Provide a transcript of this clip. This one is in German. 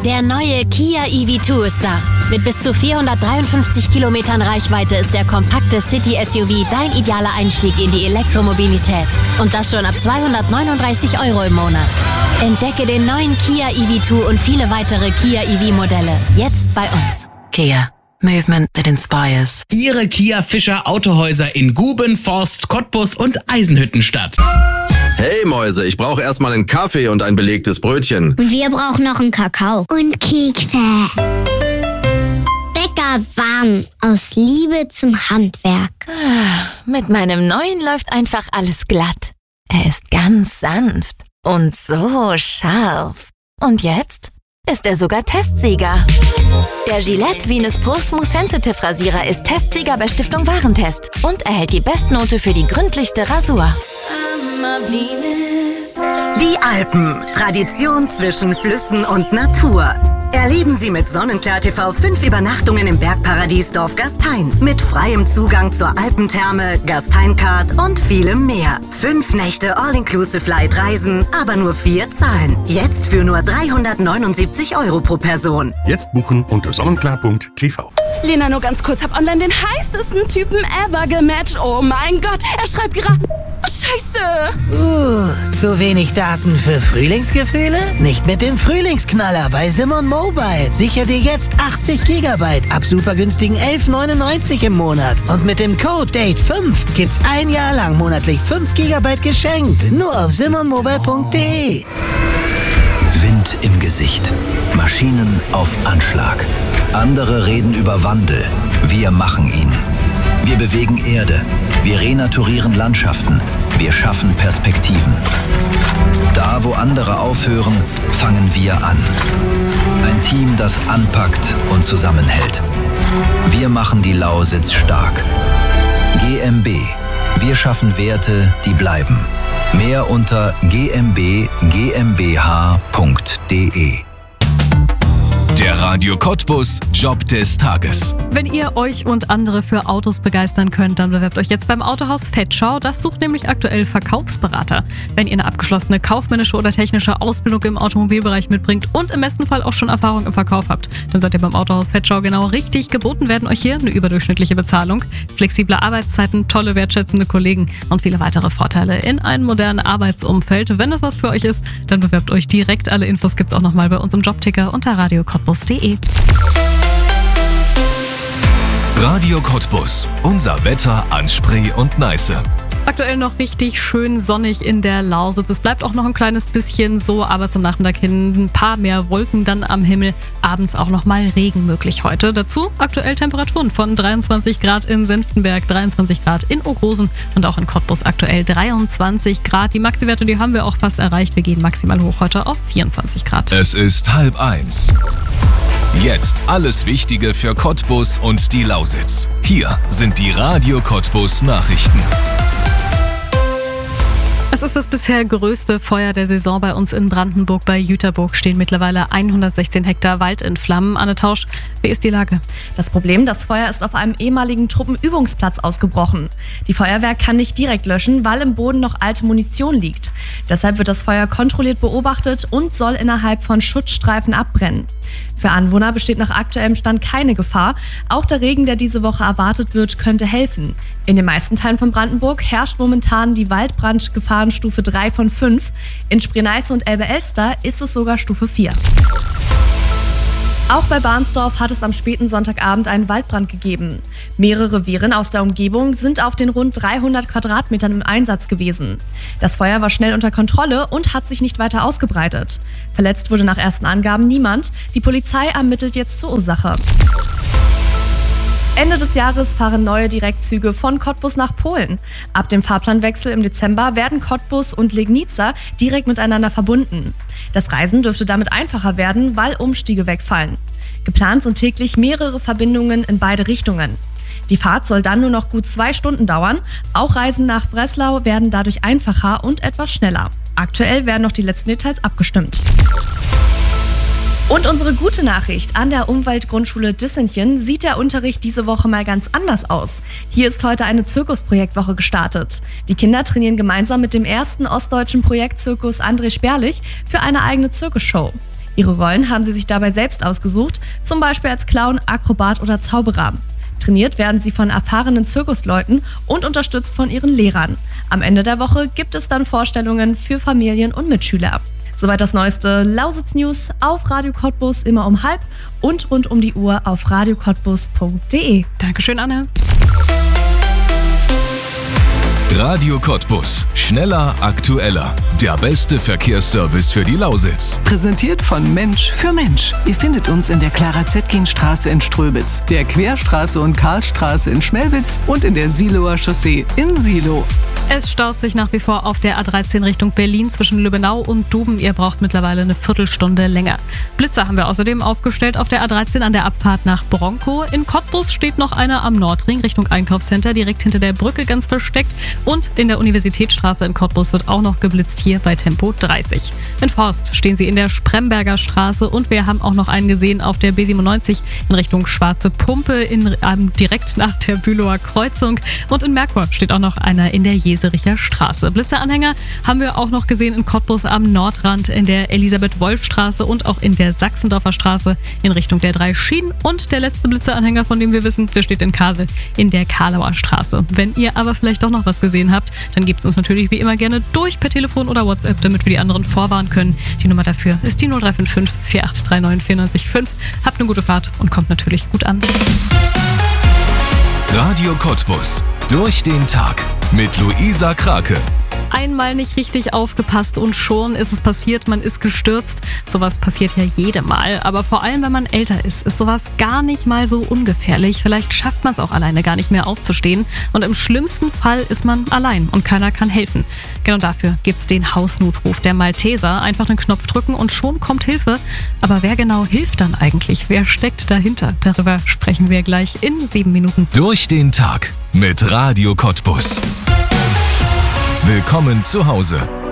Der neue Kia EV2 ist da. Mit bis zu 453 Kilometern Reichweite ist der kompakte City-SUV dein idealer Einstieg in die Elektromobilität. Und das schon ab 239 € im Monat. Entdecke den neuen Kia EV2 und viele weitere Kia EV-Modelle jetzt bei uns. Kia. Movement that inspires. Ihre Kia Fischer Autohäuser in Guben, Forst, Cottbus und Eisenhüttenstadt. Hey Mäuse, ich brauche erstmal einen Kaffee und ein belegtes Brötchen. Und wir brauchen noch einen Kakao. Und Kekse. Bäcker Warn, aus Liebe zum Handwerk. Mit meinem neuen läuft einfach alles glatt. Er ist ganz sanft und so scharf. Und jetzt ist er sogar Testsieger. Der Gillette Venus Pro Smooth Sensitive Rasierer ist Testsieger bei Stiftung Warentest und erhält die Bestnote für die gründlichste Rasur. Die Alpen. Tradition zwischen Flüssen und Natur. Erleben Sie mit Sonnenklar TV 5 Übernachtungen im Bergparadies Dorf Gastein. Mit freiem Zugang zur Alpentherme, Gastein-Card und vielem mehr. 5 Nächte All-Inclusive-Light-Reisen, aber nur 4 Zahlen. Jetzt für nur 379 € pro Person. Jetzt buchen unter sonnenklar.tv. Lena, nur ganz kurz, hab online den heißesten Typen ever gematcht. Oh mein Gott, er schreibt gerade... Scheiße! Zu wenig Daten für Frühlingsgefühle? Nicht mit dem Frühlingsknaller bei Simon Mobile. Sicher dir jetzt 80 GB ab super günstigen 11,99 im Monat. Und mit dem Code DATE5 gibt's ein Jahr lang monatlich 5 GB geschenkt. Nur auf simonmobile.de. Wind im Gesicht. Maschinen auf Anschlag. Andere reden über Wandel. Wir machen ihn. Wir bewegen Erde. Wir renaturieren Landschaften. Wir schaffen Perspektiven. Da, wo andere aufhören, fangen wir an. Ein Team, das anpackt und zusammenhält. Wir machen die Lausitz stark. GmbH. Wir schaffen Werte, die bleiben. Mehr unter gmbh.de. Der Radio Cottbus Job des Tages. Wenn ihr euch und andere für Autos begeistern könnt, dann bewerbt euch jetzt beim Autohaus Vetschau. Das sucht nämlich aktuell Verkaufsberater. Wenn ihr eine abgeschlossene kaufmännische oder technische Ausbildung im Automobilbereich mitbringt und im besten Fall auch schon Erfahrung im Verkauf habt, dann seid ihr beim Autohaus Vetschau genau richtig. Geboten werden euch hier eine überdurchschnittliche Bezahlung, flexible Arbeitszeiten, tolle wertschätzende Kollegen und viele weitere Vorteile in einem modernen Arbeitsumfeld. Wenn das was für euch ist, dann bewerbt euch direkt. Alle Infos gibt's auch nochmal bei uns im Jobticker unter radiocottbus.de. Radio Cottbus. Unser Wetter an Spree und Neiße. Aktuell noch richtig schön sonnig in der Lausitz. Es bleibt auch noch ein kleines bisschen so, aber zum Nachmittag hin ein paar mehr Wolken dann am Himmel. Abends auch noch mal Regen möglich heute. Dazu aktuell Temperaturen von 23 Grad in Senftenberg, 23 Grad in Ogrosen und auch in Cottbus aktuell 23 Grad. Die Maxiwerte, die haben wir auch fast erreicht. Wir gehen maximal hoch heute auf 24 Grad. Es ist 12:30. Jetzt alles Wichtige für Cottbus und die Lausitz. Hier sind die Radio Cottbus Nachrichten. Es ist das bisher größte Feuer der Saison bei uns in Brandenburg. Bei Jüterburg stehen mittlerweile 116 Hektar Wald in Flammen. Anne Tausch, wie ist die Lage? Das Problem, das Feuer ist auf einem ehemaligen Truppenübungsplatz ausgebrochen. Die Feuerwehr kann nicht direkt löschen, weil im Boden noch alte Munition liegt. Deshalb wird das Feuer kontrolliert beobachtet und soll innerhalb von Schutzstreifen abbrennen. Für Anwohner besteht nach aktuellem Stand keine Gefahr. Auch der Regen, der diese Woche erwartet wird, könnte helfen. In den meisten Teilen von Brandenburg herrscht momentan die Waldbrandgefahrenstufe 3 von 5. In Spree-Neiße und Elbe-Elster ist es sogar Stufe 4. Auch bei Barnsdorf hat es am späten Sonntagabend einen Waldbrand gegeben. Mehrere Wehren aus der Umgebung sind auf den rund 300 Quadratmetern im Einsatz gewesen. Das Feuer war schnell unter Kontrolle und hat sich nicht weiter ausgebreitet. Verletzt wurde nach ersten Angaben niemand. Die Polizei ermittelt jetzt zur Ursache. Ende des Jahres fahren neue Direktzüge von Cottbus nach Polen. Ab dem Fahrplanwechsel im Dezember werden Cottbus und Legnica direkt miteinander verbunden. Das Reisen dürfte damit einfacher werden, weil Umstiege wegfallen. Geplant sind täglich mehrere Verbindungen in beide Richtungen. Die Fahrt soll dann nur noch gut 2 Stunden dauern. Auch Reisen nach Breslau werden dadurch einfacher und etwas schneller. Aktuell werden noch die letzten Details abgestimmt. Und unsere gute Nachricht: An der Umweltgrundschule Dissenchen sieht der Unterricht diese Woche mal ganz anders aus. Hier ist heute eine Zirkusprojektwoche gestartet. Die Kinder trainieren gemeinsam mit dem ersten ostdeutschen Projektzirkus André Sperlich für eine eigene Zirkusshow. Ihre Rollen haben sie sich dabei selbst ausgesucht, zum Beispiel als Clown, Akrobat oder Zauberer. Trainiert werden sie von erfahrenen Zirkusleuten und unterstützt von ihren Lehrern. Am Ende der Woche gibt es dann Vorstellungen für Familien und Mitschüler. Soweit das neueste Lausitz-News auf Radio Cottbus immer um 12:30 und rund um die Uhr auf radiocottbus.de. Dankeschön, Anne. Radio Cottbus. Schneller, aktueller. Der beste Verkehrsservice für die Lausitz. Präsentiert von Mensch für Mensch. Ihr findet uns in der Clara-Zetkin-Straße in Ströbitz, der Querstraße und Karlstraße in Schmelwitz und in der Siloer Chaussee in Silo. Es staut sich nach wie vor auf der A13 Richtung Berlin zwischen Lübbenau und Duben. Ihr braucht mittlerweile eine Viertelstunde länger. Blitzer haben wir außerdem aufgestellt auf der A13 an der Abfahrt nach Bronkow. In Cottbus steht noch einer am Nordring Richtung Einkaufscenter, direkt hinter der Brücke ganz versteckt. Und in der Universitätsstraße in Cottbus wird auch noch geblitzt, hier bei Tempo 30. In Forst stehen sie in der Spremberger Straße und wir haben auch noch einen gesehen auf der B97 in Richtung Schwarze Pumpe, direkt nach der Bülower Kreuzung. Und in Merkur steht auch noch einer in der Jesericher Straße. Blitzeranhänger haben wir auch noch gesehen in Cottbus am Nordrand, in der Elisabeth-Wolf-Straße und auch in der Sachsendorfer Straße in Richtung der 3 Schienen. Und der letzte Blitzeranhänger, von dem wir wissen, der steht in Kasel in der Karlauer Straße. Wenn ihr aber vielleicht doch noch was gesehen habt, dann gebt es uns natürlich wie immer gerne durch per Telefon oder WhatsApp, damit wir die anderen vorwarnen können. Die Nummer dafür ist die 0355 4839 945. Habt eine gute Fahrt und kommt natürlich gut an. Radio Cottbus. Durch den Tag mit Luisa Krake. Einmal nicht richtig aufgepasst und schon ist es passiert, man ist gestürzt. Sowas passiert ja jedem Mal, aber vor allem, wenn man älter ist sowas gar nicht mal so ungefährlich. Vielleicht schafft man es auch alleine gar nicht mehr aufzustehen und im schlimmsten Fall ist man allein und keiner kann helfen. Genau dafür gibt's den Hausnotruf der Malteser. Einfach einen Knopf drücken und schon kommt Hilfe. Aber wer genau hilft dann eigentlich? Wer steckt dahinter? Darüber sprechen wir gleich in 7 Minuten. Durch den Tag mit Radio Cottbus. Willkommen zu Hause.